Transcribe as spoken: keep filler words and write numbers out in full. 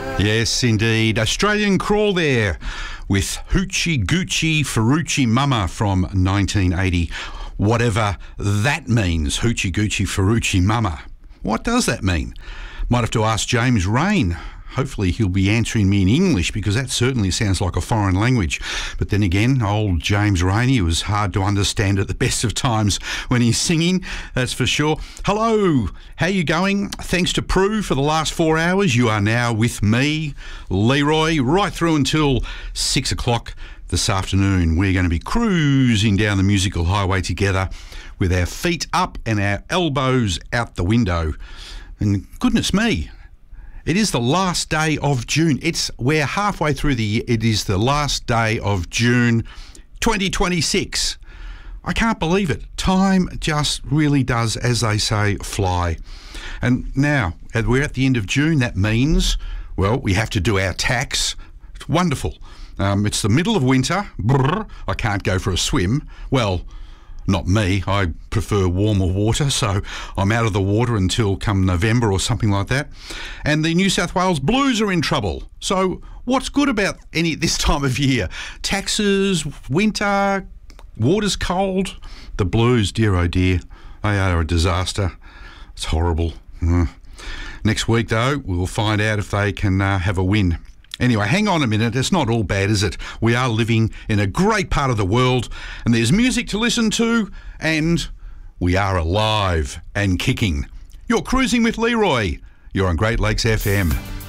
Yes, indeed. Australian Crawl there with Hoochie Goochie Ferrucci Mama from nineteen eighty. Whatever that means, Hoochie Goochie Ferrucci Mama. What does that mean? Might have to ask James Rain. Hopefully he'll be answering me in English, because that certainly sounds like a foreign language. But then again, old James Rain, he was hard to understand at the best of times when he's singing, that's for sure. Hello, how you going? Thanks to Prue for the last four hours. You are now with me, Leroy, right through until six o'clock this afternoon. We're going to be cruising down the musical highway together with our feet up and our elbows out the window. And goodness me, it is the last day of June. It's we're halfway through the year. It is the last day of June twenty twenty-six. I can't believe it. Time just really does, as they say, fly. And now, as we're at the end of June, that means, well, we have to do our tax. It's wonderful. Um, it's the middle of winter. Brrr, I can't go for a swim. Well, not me. I prefer warmer water, so I'm out of the water until come November or something like that. And the New South Wales Blues are in trouble. So what's good about any this time of year? Taxes, winter, water's cold. The Blues, dear oh dear, they are a disaster. It's horrible. Mm. Next week, though, we'll find out if they can uh, have a win. Anyway, hang on a minute. It's not all bad, is it? We are living in a great part of the world, and there's music to listen to, and we are alive and kicking. You're cruising with Leroy. You're on Great Lakes F M.